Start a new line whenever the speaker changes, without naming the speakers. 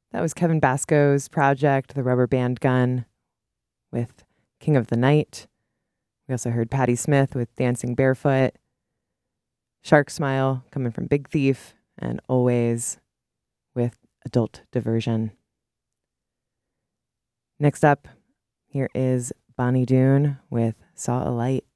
That was Kevin Basco's project, The Rubber Band Gun, with King of the Night. We also heard Patti Smith with Dancing Barefoot, Shark Smile coming from Big Thief, and Always with Adult Diversion. Next up, here is Bonnie Doon with Saw a Light.